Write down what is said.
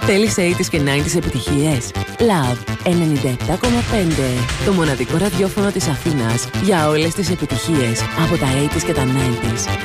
Θέλεις 80s και 90s επιτυχίες? Love 97,5. Το μοναδικό ραδιόφωνο της Αθήνας για όλες τις επιτυχίες από τα 80s και τα 90s.